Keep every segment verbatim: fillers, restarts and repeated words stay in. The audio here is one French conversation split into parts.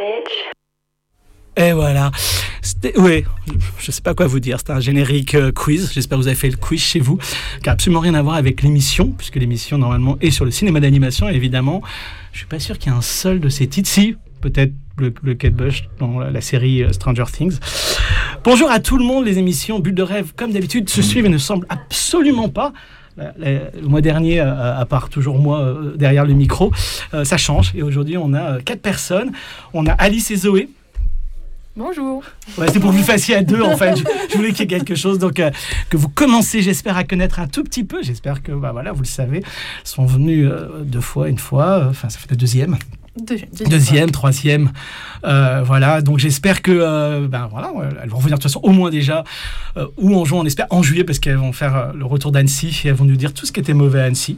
bitch. Et voilà. C'était, ouais, je sais pas quoi vous dire. C'était un générique euh, quiz. J'espère que vous avez fait le quiz chez vous, qui n'a absolument rien à voir avec l'émission, puisque l'émission normalement est sur le cinéma d'animation. Et évidemment, je suis pas sûr qu'il y ait un seul de ces titres. Si, peut-être le, le Kate Bush dans la, la série euh, Stranger Things. Bonjour à tout le monde. Les émissions Bulle de rêve, comme d'habitude, se suivent et ne semblent absolument pas. Le mois dernier, à part toujours moi derrière le micro, ça change. Et aujourd'hui, on a quatre personnes. On a Alice et Zoé. Bonjour. Ouais, c'est pour que vous fassiez à deux, en fait. Je, je voulais qu'il y ait quelque chose. Donc, euh, que vous commencez, j'espère, à connaître un tout petit peu. J'espère que, bah, voilà, vous le savez. Ils sont venus euh, deux fois, une fois. Enfin, ça fait la deuxième. Deuxième, deuxième, deuxième troisième. Euh, voilà. Donc, j'espère que, euh, ben voilà, elles vont revenir de toute façon, au moins déjà, euh, ou en juin, on espère, en juillet, parce qu'elles vont faire euh, le retour d'Annecy et elles vont nous dire tout ce qui était mauvais à Annecy.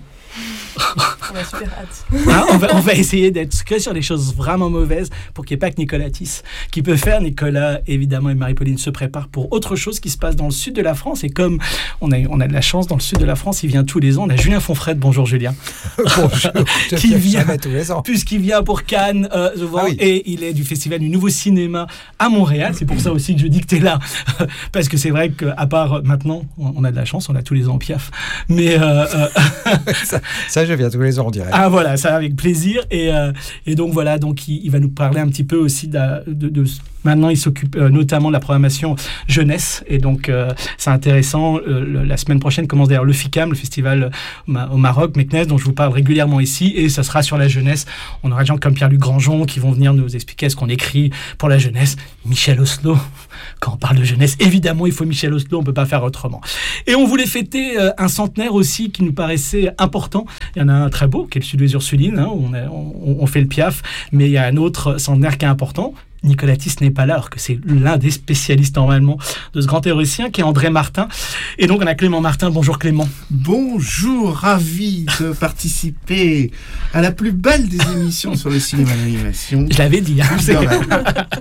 On a super hâte. Hein, on, va, on va essayer d'être que sur les choses vraiment mauvaises pour qu'il n'y ait pas que Nicolas Tisse qui peut faire. Nicolas, évidemment, et Marie-Pauline se préparent pour autre chose qui se passe dans le sud de la France. Et comme on a, on a de la chance dans le sud de la France, il vient tous les ans. On a Julien Fonfred. Bonjour Julien. Bonjour. qui vient tous les ans. Puisqu'il vient pour Cannes, euh, souvent, ah oui. Et il est du Festival du Nouveau Cinéma à Montréal. C'est pour ça aussi que je dis que tu es là. Parce que c'est vrai qu'à part maintenant, on a de la chance, on a tous les ans au Piaf. Mais... Euh, euh, ça, ça, je viens tous les ans, on dirait. Ah voilà, ça avec plaisir. Et, euh, et donc voilà, donc il, il va nous parler un petit peu aussi de, de, de maintenant il s'occupe euh, notamment de la programmation jeunesse. Et donc euh, c'est intéressant. Euh, le, la semaine prochaine commence d'ailleurs le FICAM, le festival euh, au Maroc, Meknès, dont je vous parle régulièrement ici. Et ça sera sur la jeunesse. On aura des gens comme Pierre-Luc Grandjean qui vont venir nous expliquer ce qu'on écrit pour la jeunesse. Michel Oslo, quand on parle de jeunesse, évidemment il faut Michel Oslo, on ne peut pas faire autrement. Et on voulait fêter euh, un centenaire aussi qui nous paraissait important. Il y en a un très beau, qui est le Sud des Ursulines, hein, où on, a, on, on fait le Piaf, mais il y a un autre centenaire qui est important. Nicolas Tisse n'est pas là, alors que c'est l'un des spécialistes normalement de ce grand théoricien, qui est André Martin. Et donc on a Clément Martin. Bonjour Clément. Bonjour, ravi de participer à la plus belle des émissions sur le cinéma d'animation. Je l'avais dit. Hein,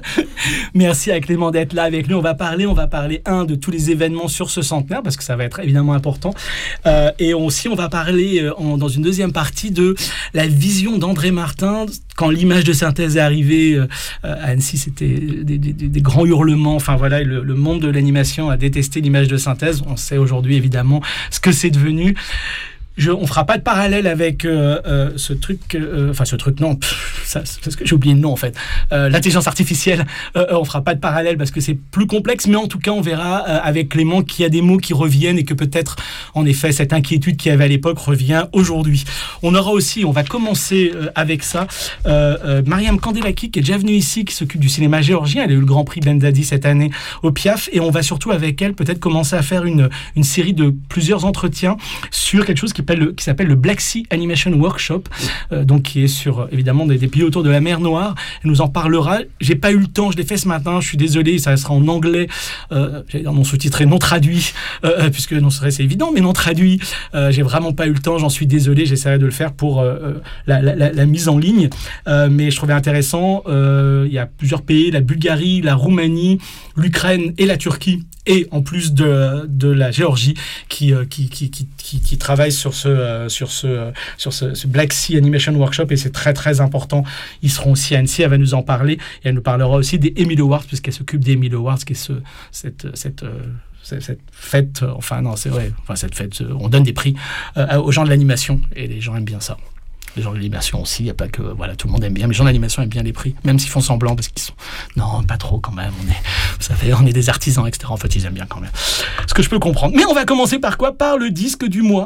merci à Clément d'être là avec nous. On va parler, on va parler un de tous les événements sur ce centenaire, parce que ça va être évidemment important. Euh, et aussi on va parler euh, en, dans une deuxième partie de la vision d'André Martin quand l'image de synthèse est arrivée euh, à Annecy. C'était des, des, des grands hurlements. Enfin voilà, le, le monde de l'animation a détesté l'image de synthèse. On sait aujourd'hui évidemment ce que c'est devenu. Je, on fera pas de parallèle avec euh, euh, ce truc, euh, enfin ce truc non, pff, ça, c'est parce que j'ai oublié le nom en fait. Euh, l'intelligence artificielle, euh, on fera pas de parallèle parce que c'est plus complexe, mais en tout cas on verra euh, avec Clément qu'il y a des mots qui reviennent et que peut-être en effet cette inquiétude qu'il y avait à l'époque revient aujourd'hui. On aura aussi, on va commencer euh, avec ça, euh, euh, Mariam Kandelaki qui est déjà venue ici, qui s'occupe du cinéma géorgien. Elle a eu le Grand Prix Bendadi cette année au Piaf et on va surtout avec elle peut-être commencer à faire une une série de plusieurs entretiens sur quelque chose qui Le, qui s'appelle le Black Sea Animation Workshop, euh, donc qui est sur évidemment des, des pays autour de la mer Noire. Elle nous en parlera. J'ai pas eu le temps, je l'ai fait ce matin. Je suis désolé, ça sera en anglais, euh, j'allais dire non sous-titré, non traduit, euh, puisque non c'est évident, mais non traduit. Euh, j'ai vraiment pas eu le temps. J'en suis désolé. J'essaierai de le faire pour euh, la, la, la, la mise en ligne, euh, mais je trouvais intéressant. Euh, il y a plusieurs pays, la Bulgarie, la Roumanie, l'Ukraine et la Turquie. Et en plus de, de la Géorgie qui, qui, qui, qui, qui, qui travaille sur ce, euh, sur, ce, euh, sur ce, ce Black Sea Animation Workshop et c'est très très important. Ils seront aussi à Annecy, elle va nous en parler et elle nous parlera aussi des Emmy Awards puisqu'elle s'occupe des Emmy Awards qui est ce, cette, cette, euh, cette fête, euh, enfin non c'est vrai, enfin cette fête, euh, on donne des prix euh, aux gens de l'animation et les gens aiment bien ça. Les gens de l'animation aussi, il n'y a pas que... Voilà, tout le monde aime bien, mais les gens de l'animation aiment bien les prix, même s'ils font semblant, parce qu'ils sont... Non, pas trop quand même, on est, vous savez, on est des artisans, et cetera. En fait, ils aiment bien quand même. Ce que je peux comprendre. Mais on va commencer par quoi ? Par le disque du mois.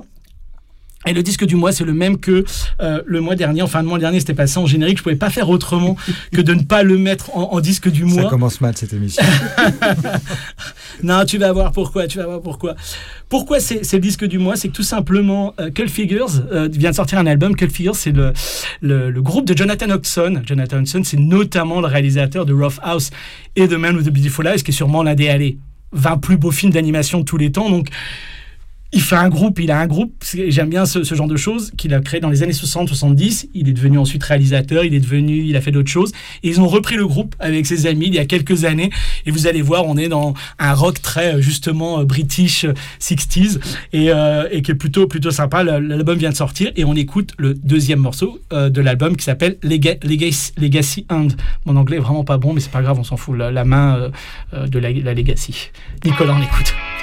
Et le disque du mois, c'est le même que euh, le mois dernier. Enfin, le mois dernier, c'était passé en générique. Je ne pouvais pas faire autrement que de ne pas le mettre en, en disque du mois. Ça commence mal, cette émission. Non, tu vas voir pourquoi. Tu vas voir pourquoi. Pourquoi c'est, c'est le disque du mois ? C'est que tout simplement, euh, Cult Figures euh, vient de sortir un album. Cult Figures, c'est le, le, le groupe de Jonathan Hudson. Jonathan Hudson, c'est notamment le réalisateur de Rough House et The Man with the Beautiful Eyes, qui est sûrement l'un des allez, vingt plus beaux films d'animation de tous les temps. Donc, Il fait un groupe, il a un groupe, j'aime bien ce, ce genre de choses, qu'il a créé dans les années soixante soixante-dix. Il est devenu ensuite réalisateur, il est devenu, il a fait d'autres choses. Et ils ont repris le groupe avec ses amis il y a quelques années. Et vous allez voir, on est dans un rock très, justement, British sixties et, euh, et qui est plutôt, plutôt sympa. L'album vient de sortir et on écoute le deuxième morceau euh, de l'album qui s'appelle Lega- Legacy, Legacy Hand. Mon anglais est vraiment pas bon, mais c'est pas grave, on s'en fout. La, la main euh, de la, la Legacy. Nicolas, on écoute.